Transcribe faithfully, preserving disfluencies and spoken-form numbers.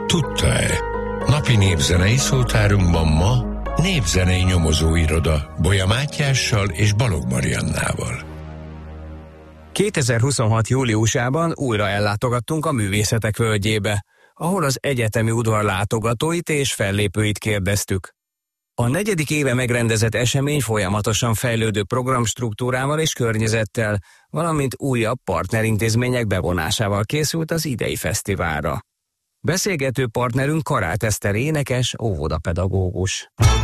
Tudta-e? Napi népzenei szótárunkban ma népzenei nyomozóiroda Bolya Mátyással és Balogh Mariannával. kétezer-huszonhat. júliusában újra ellátogattunk a Művészetek Völgyébe, ahol az egyetemi udvar látogatóit és fellépőit kérdeztük. A negyedik éve megrendezett esemény folyamatosan fejlődő programstruktúrával és környezettel, valamint újabb partnerintézmények bevonásával készült az idei fesztiválra. Beszélgető partnerünk Karáth Eszter énekes, óvodapedagógus.